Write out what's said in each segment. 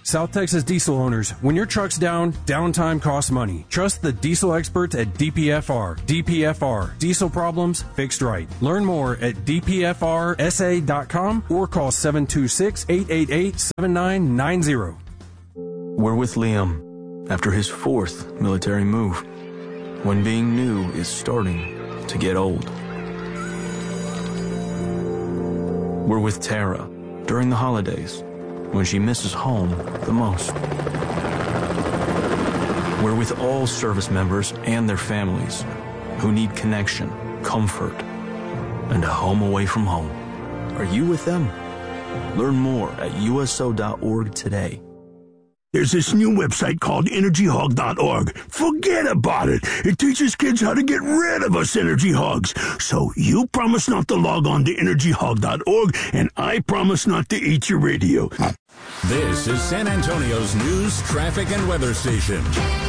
South Texas diesel owners, when your truck's down, downtime costs money. Trust the diesel experts at DPFR. DPFR, diesel problems fixed right. Learn more at dpfrsa.com or call 726-888-7990. We're with Liam after his 4th military move, when being new is starting to get old. We're with Tara during the holidays, when she misses home the most. We're with all service members and their families who need connection, comfort, and a home away from home. Are you with them? Learn more at USO.org today. There's this new website called EnergyHog.org. Forget about it. It teaches kids how to get rid of us energy hogs. So you promise not to log on to EnergyHog.org, and I promise not to eat your radio. This is San Antonio's news, traffic, and weather station.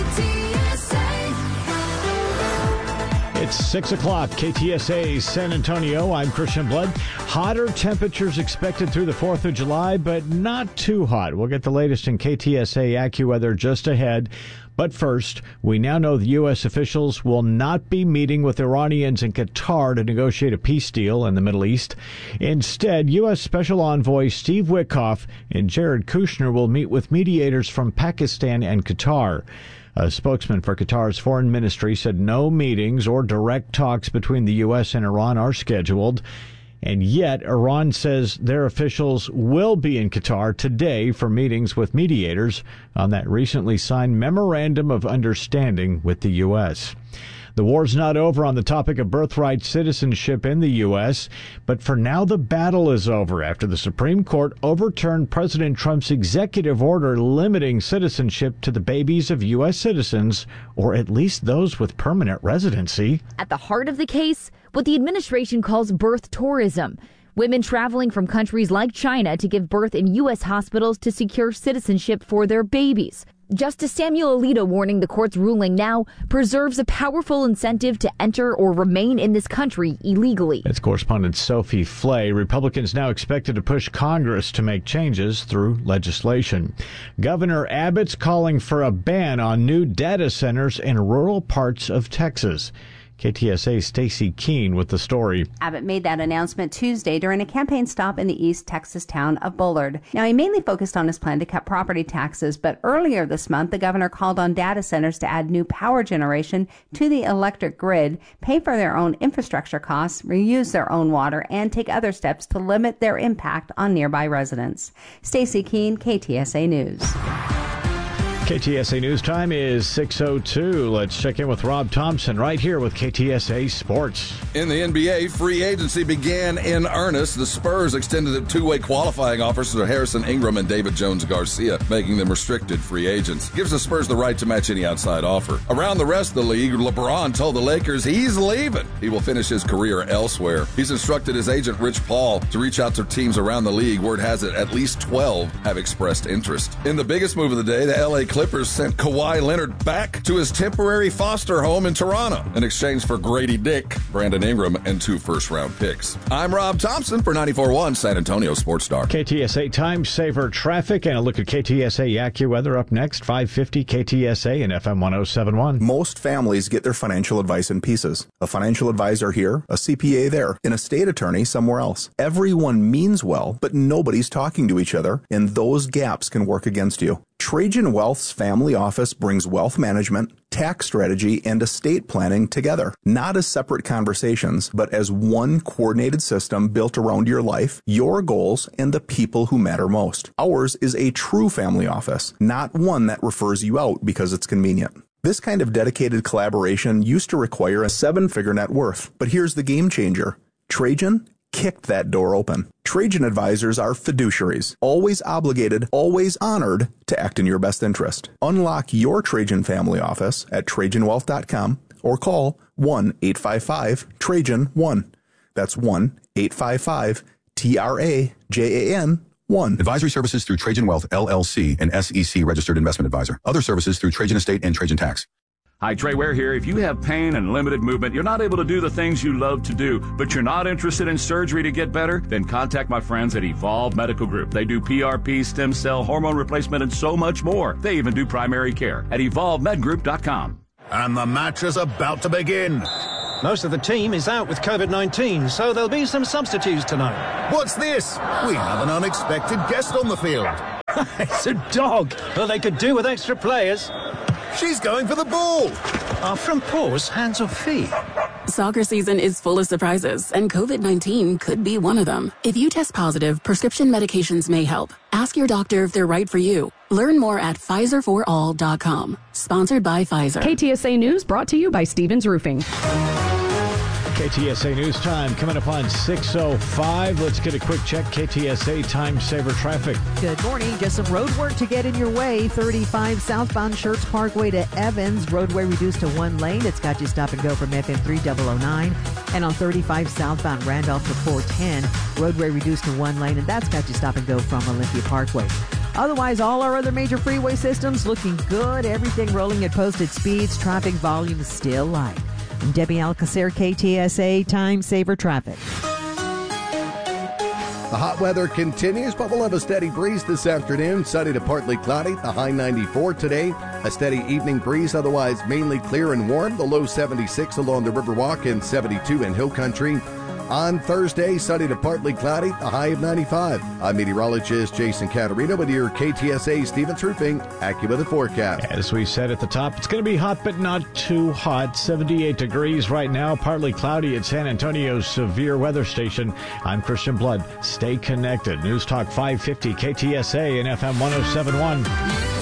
It's 6 o'clock, KTSA San Antonio. I'm Christian Blood. Hotter temperatures expected through the 4th of July, but not too hot. We'll get the latest in KTSA AccuWeather just ahead. But first, we now know the U.S. officials will not be meeting with Iranians in Qatar to negotiate a peace deal in the Middle East. Instead, U.S. Special Envoy Steve Witkoff and Jared Kushner will meet with mediators from Pakistan and Qatar. A spokesman for Qatar's foreign ministry said no meetings or direct talks between the U.S. and Iran are scheduled. And yet, Iran says their officials will be in Qatar today for meetings with mediators on that recently signed Memorandum of Understanding with the U.S. The war's not over on the topic of birthright citizenship in the U.S., but for now the battle is over after the Supreme Court overturned President Trump's executive order limiting citizenship to the babies of U.S. citizens, or at least those with permanent residency. At the heart of the case, what the administration calls birth tourism. Women traveling from countries like China to give birth in U.S. hospitals to secure citizenship for their babies. Justice Samuel Alito warning the court's ruling now preserves a powerful incentive to enter or remain in this country illegally. It's correspondent Sophie Flay. Republicans now expected to push Congress to make changes through legislation. Governor Abbott's calling for a ban on new data centers in rural parts of Texas. KTSA's Stacey Keene with the story. Abbott made that announcement Tuesday during a campaign stop in the East Texas town of Bullard. Now, he mainly focused on his plan to cut property taxes, but earlier this month, the governor called on data centers to add new power generation to the electric grid, pay for their own infrastructure costs, reuse their own water, and take other steps to limit their impact on nearby residents. Stacey Keene, KTSA News. KTSA News Time is 6:02. Let's check in with Rob Thompson right here with KTSA Sports. In the NBA, free agency began in earnest. The Spurs extended the two-way qualifying offers to Harrison Ingram and David Jones-Garcia, making them restricted free agents. Gives the Spurs the right to match any outside offer. Around the rest of the league, LeBron told the Lakers he's leaving. He will finish his career elsewhere. He's instructed his agent, Rich Paul, to reach out to teams around the league. Word has it at least 12 have expressed interest. In the biggest move of the day, the LA Clippers sent Kawhi Leonard back to his temporary foster home in Toronto in exchange for Grady Dick, Brandon Ingram, and 2 first-round picks. I'm Rob Thompson for 94.1 San Antonio Sports Star. KTSA Time Saver Traffic and a look at KTSA AccuWeather up next, 550 KTSA and FM 107.1. Most families get their financial advice in pieces. A financial advisor here, a CPA there, an estate attorney somewhere else. Everyone means well, but nobody's talking to each other, and those gaps can work against you. Trajan Wealth's family office brings wealth management, tax strategy, and estate planning together, not as separate conversations, but as one coordinated system built around your life, your goals, and the people who matter most. Ours is a true family office, not one that refers you out because it's convenient. This kind of dedicated collaboration used to require a 7-figure net worth, but here's the game changer. Trajan kicked that door open. Trajan advisors are fiduciaries, always obligated, always honored to act in your best interest. Unlock your Trajan family office at TrajanWealth.com or call 1-855-TRAJAN-1. That's 1-855-TRAJAN-1. Advisory services through Trajan Wealth, LLC, an SEC registered investment advisor. Other services through Trajan Estate and Trajan Tax. Hi, Trey Ware here. If you have pain and limited movement, you're not able to do the things you love to do, but you're not interested in surgery to get better, then contact my friends at Evolve Medical Group. They do PRP, stem cell, hormone replacement, and so much more. They even do primary care at evolvemedgroup.com. And the match is about to begin. Most of the team is out with COVID-19, so there'll be some substitutes tonight. What's this? We have an unexpected guest on the field. It's a dog. Well, they could do with extra players. She's going for the ball. Are front paws hands or feet? Soccer season is full of surprises, and COVID-19 could be one of them. If you test positive, prescription medications may help. Ask your doctor if they're right for you. Learn more at PfizerForAll.com. Sponsored by Pfizer. KTSA News brought to you by Stevens Roofing. KTSA News Time coming up on 6:05. Let's get a quick check. KTSA Time Saver Traffic. Good morning. Just some road work to get in your way. 35 southbound Schertz Parkway to Evans. Roadway reduced to one lane. It's got you stop and go from FM 3009. And on 35 southbound Randolph to 410. Roadway reduced to one lane. And that's got you stop and go from Olympia Parkway. Otherwise, all our other major freeway systems looking good. Everything rolling at posted speeds. Traffic volume still light. I'm Debbie Alcacer, KTSA Time Saver Traffic. The hot weather continues, but we'll have a steady breeze this afternoon. Sunny to partly cloudy, the high 94 today. A steady evening breeze, otherwise mainly clear and warm. The low 76 along the Riverwalk and 72 in Hill Country. On Thursday, sunny to partly cloudy, a high of 95. I'm meteorologist Jason Caterino with your KTSA Stevens Roofing AccuWeather forecast. As we said at the top, it's going to be hot, but not too hot. 78 degrees right now, partly cloudy at San Antonio's severe weather station. I'm Christian Blood. Stay connected. News Talk 550 KTSA and FM 107.1.